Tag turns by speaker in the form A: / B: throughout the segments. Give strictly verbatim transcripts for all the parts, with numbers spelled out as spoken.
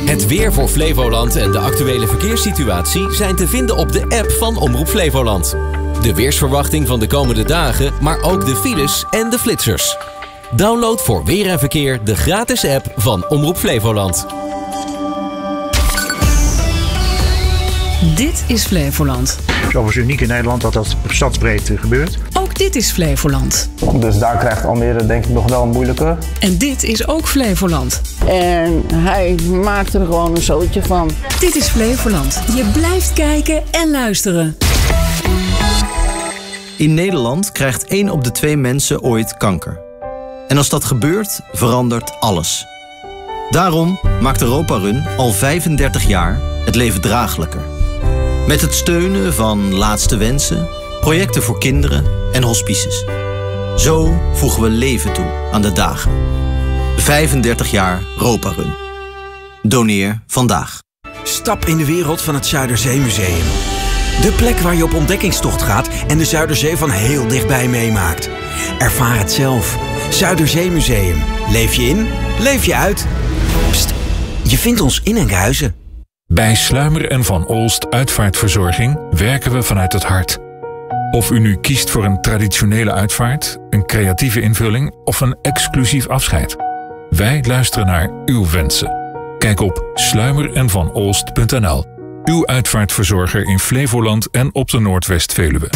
A: Het weer voor Flevoland en de actuele verkeerssituatie zijn te vinden op de app van Omroep Flevoland. De weersverwachting van de komende dagen, maar ook de files en de flitsers. Download voor weer en verkeer de gratis app van Omroep Flevoland.
B: Dit is Flevoland.
C: Het is overigens uniek in Nederland dat dat op stadsbreedte gebeurt.
B: Ook dit is Flevoland.
D: Dus daar krijgt Almere denk ik nog wel een moeilijke.
B: En dit is ook Flevoland.
E: En hij maakt er gewoon een zootje van.
B: Dit is Flevoland. Je blijft kijken en luisteren.
F: In Nederland krijgt één op de twee mensen ooit kanker. En als dat gebeurt, verandert alles. Daarom maakt Europa Run al vijfendertig jaar het leven draaglijker. Met het steunen van Laatste Wensen, projecten voor kinderen en hospices. Zo voegen we leven toe aan de dagen. vijfendertig jaar Europa Run. Doneer vandaag.
G: Stap in de wereld van het Zuiderzeemuseum. De plek waar je op ontdekkingstocht gaat en de Zuiderzee van heel dichtbij meemaakt. Ervaar het zelf. Zuiderzeemuseum. Leef je in, leef je uit. Pst, je vindt ons in Enkhuizen.
H: Bij Sluimer en Van Olst Uitvaartverzorging werken we vanuit het hart. Of u nu kiest voor een traditionele uitvaart, een creatieve invulling of een exclusief afscheid. Wij luisteren naar uw wensen. Kijk op sluimer en van olst punt n l. Uw uitvaartverzorger in Flevoland en op de Noordwest-Veluwe.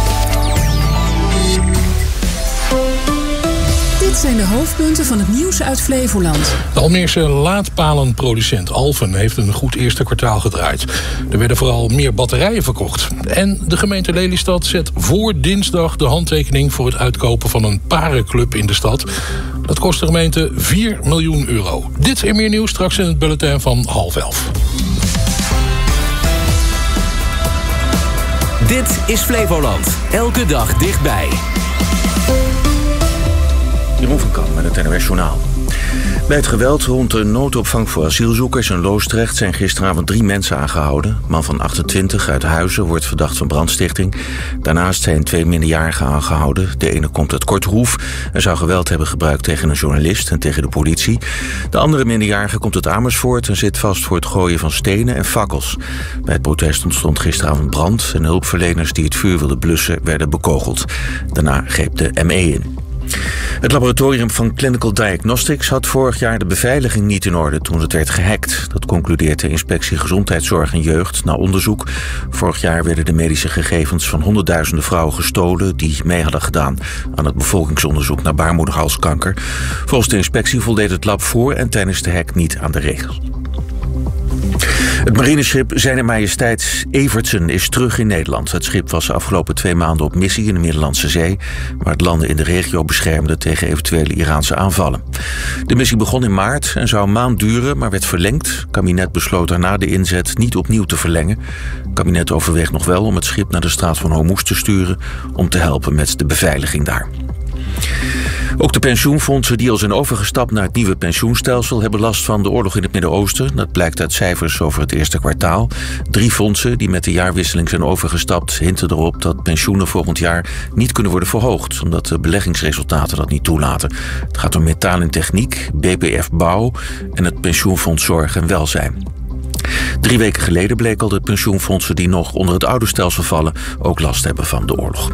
B: Dit zijn de hoofdpunten van het nieuws uit Flevoland.
I: De Almeerse laadpalenproducent Alfen heeft een goed eerste kwartaal gedraaid. Er werden vooral meer batterijen verkocht. En de gemeente Lelystad zet voor dinsdag de handtekening voor het uitkopen van een parenclub in de stad. Dat kost de gemeente vier miljoen euro. Dit en meer nieuws straks in het bulletin van half elf.
A: Dit is Flevoland. Elke dag dichtbij.
J: Jeroen van Kamp met het N O S Journaal. Bij het geweld rond de noodopvang voor asielzoekers in Loosdrecht zijn gisteravond drie mensen aangehouden. Een man van achtentwintig uit Huizen wordt verdacht van brandstichting. Daarnaast zijn twee minderjarigen aangehouden. De ene komt uit Kortehoef en zou geweld hebben gebruikt tegen een journalist en tegen de politie. De andere minderjarige komt uit Amersfoort en zit vast voor het gooien van stenen en fakkels. Bij het protest ontstond gisteravond brand en hulpverleners die het vuur wilden blussen werden bekogeld. Daarna greep de M E in. Het laboratorium van Clinical Diagnostics had vorig jaar de beveiliging niet in orde toen het werd gehackt. Dat concludeert de Inspectie Gezondheidszorg en Jeugd na onderzoek. Vorig jaar werden de medische gegevens van honderdduizenden vrouwen gestolen die mee hadden gedaan aan het bevolkingsonderzoek naar baarmoederhalskanker. Volgens de inspectie voldeed het lab voor en tijdens de hack niet aan de regels. Het marineschip Zijne Majesteit Evertsen is terug in Nederland. Het schip was de afgelopen twee maanden op missie in de Middellandse Zee, waar het landen in de regio beschermde tegen eventuele Iraanse aanvallen. De missie begon in maart en zou een maand duren, maar werd verlengd. Het kabinet besloot daarna de inzet niet opnieuw te verlengen. Het kabinet overweegt nog wel om het schip naar de straat van Hormuz te sturen om te helpen met de beveiliging daar. Ook de pensioenfondsen die al zijn overgestapt naar het nieuwe pensioenstelsel hebben last van de oorlog in het Midden-Oosten. Dat blijkt uit cijfers over het eerste kwartaal. Drie fondsen die met de jaarwisseling zijn overgestapt hinten erop dat pensioenen volgend jaar niet kunnen worden verhoogd, omdat de beleggingsresultaten dat niet toelaten. Het gaat om metaal en techniek, B P F Bouw en het pensioenfonds Zorg en Welzijn. Drie weken geleden bleek al dat pensioenfondsen die nog onder het oude stelsel vallen ook last hebben van de oorlog.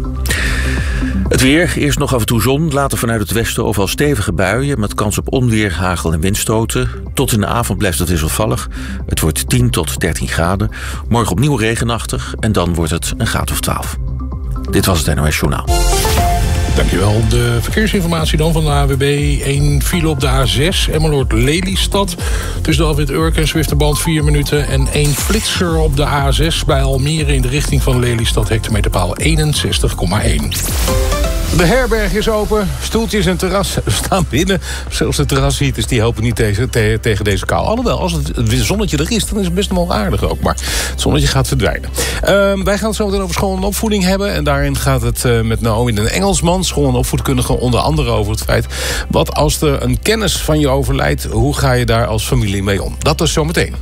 J: Het weer, eerst nog af en toe zon, later vanuit het westen overal stevige buien met kans op onweer, hagel en windstoten. Tot in de avond blijft het wisselvallig. Het wordt tien tot dertien graden. Morgen opnieuw regenachtig en dan wordt het een graad of twaalf. Dit was het N O S Journaal.
I: Dankjewel. De verkeersinformatie dan van de A W B. één file op de A zes, Emmeloord-Lelystad. Tussen de Alwit Urk en Zwifterband vier minuten. En één flitser op de A zes bij Almere in de richting van Lelystad. Hectometerpaal eenenzestig komma één.
K: De herberg is open, stoeltjes en terras staan binnen. Zelfs de terrasheaters die helpen niet tegen, te, tegen deze kou. Alhoewel, als het, het zonnetje er is, dan is het best wel aardig ook. Maar het zonnetje gaat verdwijnen. Uh, wij gaan het zo meteen over school en opvoeding hebben. En daarin gaat het uh, met Naomi den Engelsman, school- en opvoedkundige, onder andere over het feit: wat als er een kennis van je overlijdt, hoe ga je daar als familie mee om? Dat is zometeen.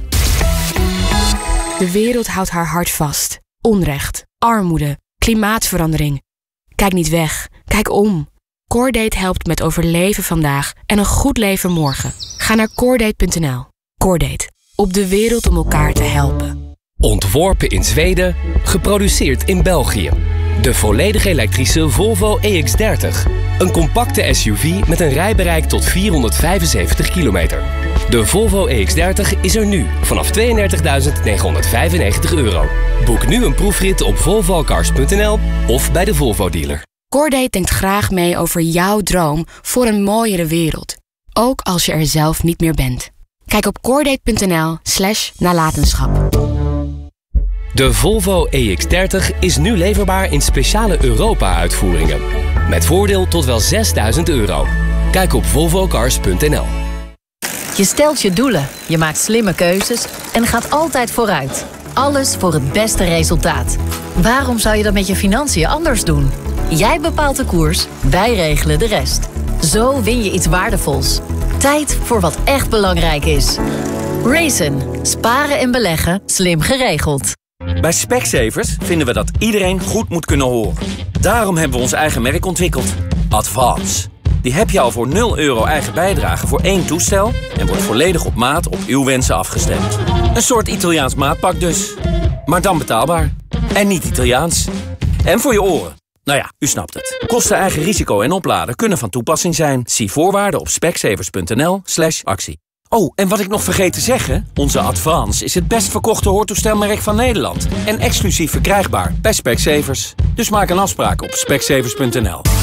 L: De wereld houdt haar hart vast. Onrecht, armoede, klimaatverandering. Kijk niet weg, kijk om. Coredate helpt met overleven vandaag en een goed leven morgen. Ga naar coredate punt n l. Cordate. Op de wereld om elkaar te helpen.
M: Ontworpen in Zweden, geproduceerd in België. De volledig elektrische Volvo E X dertig. Een compacte S U V met een rijbereik tot vierhonderdvijfenzeventig kilometer. De Volvo E X dertig is er nu vanaf tweeëndertigduizend negenhonderdvijfennegentig euro. Boek nu een proefrit op volvocars punt n l of bij de Volvo dealer.
L: Cordate denkt graag mee over jouw droom voor een mooiere wereld. Ook als je er zelf niet meer bent. Kijk op cordate punt n l slash nalatenschap.
M: De Volvo E X dertig is nu leverbaar in speciale Europa-uitvoeringen. Met voordeel tot wel zesduizend euro. Kijk op volvocars punt n l.
N: Je stelt je doelen, je maakt slimme keuzes en gaat altijd vooruit. Alles voor het beste resultaat. Waarom zou je dat met je financiën anders doen? Jij bepaalt de koers, wij regelen de rest. Zo win je iets waardevols. Tijd voor wat echt belangrijk is. Raisin. Sparen en beleggen slim geregeld.
O: Bij Specsavers vinden we dat iedereen goed moet kunnen horen. Daarom hebben we ons eigen merk ontwikkeld. Advance. Die heb je al voor nul euro eigen bijdrage voor één toestel en wordt volledig op maat op uw wensen afgestemd. Een soort Italiaans maatpak dus. Maar dan betaalbaar. En niet Italiaans. En voor je oren. Nou ja, u snapt het. Kosten, eigen risico en opladen kunnen van toepassing zijn. Zie voorwaarden op specsavers punt n l slash actie. Oh, en wat ik nog vergeet te zeggen. Onze Advance is het best verkochte hoortoestelmerk van Nederland. En exclusief verkrijgbaar bij Specsavers. Dus maak een afspraak op specsavers punt n l.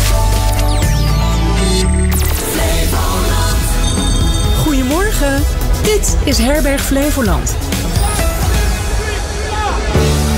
B: Goedemorgen, dit is Herberg Flevoland.